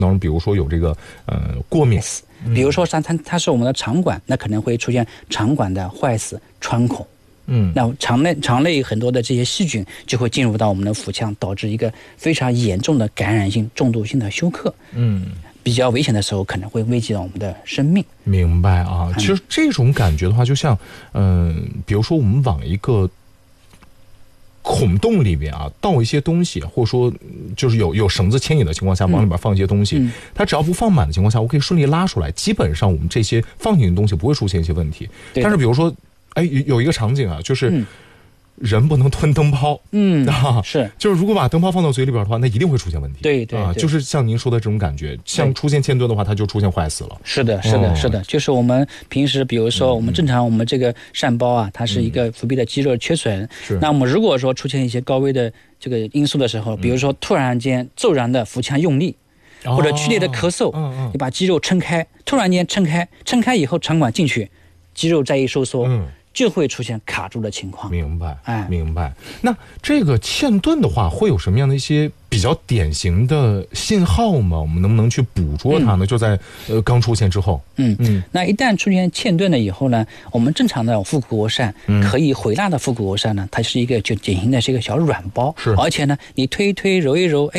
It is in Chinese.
当中，比如说有这个过敏， 比如说它是我们的肠管，那可能会出现肠管的坏死、穿孔。那肠内很多的这些细菌就会进入到我们的腹腔，导致一个非常严重的感染性、中毒性的休克。比较危险的时候，可能会危及到我们的生命。 明白啊，其实这种感觉的话，就像比如说我们往一个孔洞里边啊倒一些东西，或者说就是有绳子牵引的情况下往里边放一些东西，它只要不放满的情况下，我可以顺利拉出来，基本上我们这些放进去的东西不会出现一些问题。但是比如说有一个场景啊，就是人不能吞灯泡， 是， 就是如果把灯泡放到嘴里边的话，那一定会出现问题。 对， 就是像您说的这种感觉，像出现嵌顿的话，它就出现坏死了。 是的，就是我们平时比如说我们正常我们这个疝包啊，它是一个腹壁的肌肉缺损，那我们如果说出现一些高危的这个因素的时候，比如说突然间骤然的腹腔用力，或者剧烈的咳嗽，你把肌肉撑开，突然间撑开以后肠管进去，肌肉再一收缩，就会出现卡住的情况。 明白。那这个嵌顿的话，会有什么样的一些比较典型的信号吗？我们能不能去捕捉它呢？就在刚出现之后。 那一旦出现嵌顿了以后呢，我们正常的腹股沟疝，可以回纳的腹股沟疝呢，它是一个就典型的是一个小软包，而且呢，你推一推揉一揉，